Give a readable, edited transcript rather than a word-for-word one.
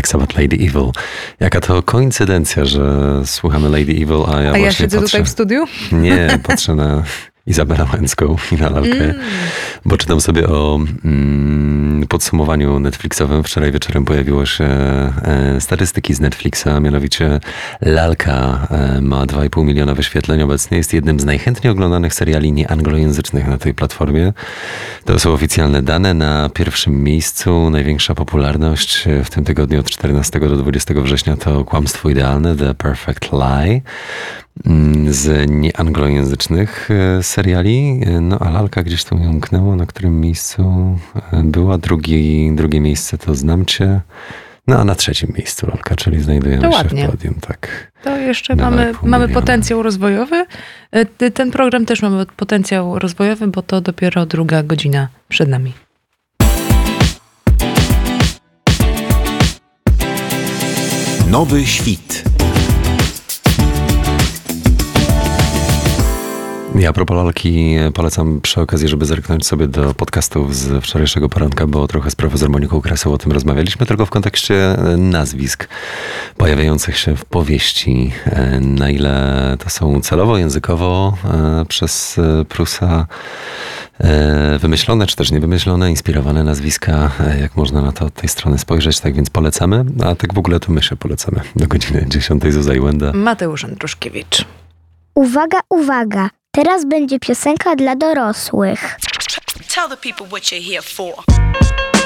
Black Sabbath, Lady Evil. Jaka to koincydencja, że słuchamy Lady Evil, a ja właśnie siedzę patrzę... tutaj w studiu? Nie, patrzę na Izabelę Łęcką i na lalkę, bo czytam sobie o podsumowaniu Netflixowym. Wczoraj wieczorem pojawiło się statystyki z Netflixa, mianowicie lalka ma 2,5 miliona wyświetleń obecnie. Jest jednym z najchętniej oglądanych seriali nieanglojęzycznych na tej platformie. To są oficjalne dane. Na pierwszym miejscu największa popularność w tym tygodniu od 14 do 20 września to Kłamstwo idealne, The Perfect Lie. Z nieanglojęzycznych seriali. No a lalka gdzieś tu mi umknęło, na którym miejscu była. Drugie miejsce to Znam Cię. No a na trzecim miejscu lalka, czyli znajdujemy się w podium. Tak. To jeszcze mamy potencjał rozwojowy. Ten program też mamy potencjał rozwojowy, bo to dopiero 2 godzina przed nami. Nowy świt. Ja a propos lalki polecam przy okazji, żeby zerknąć sobie do podcastów z wczorajszego poranka, bo trochę z profesor Moniką Kresą o tym rozmawialiśmy, tylko w kontekście nazwisk pojawiających się w powieści. Na ile to są celowo, językowo przez Prusa wymyślone, czy też niewymyślone, inspirowane nazwiska, jak można na to od tej strony spojrzeć, tak więc polecamy, a tak w ogóle to my się polecamy. Do godziny 10 Zuza i Łęda. Mateusz Andruszkiewicz. Uwaga, uwaga! Teraz będzie piosenka dla dorosłych. Tell the people what you're here for.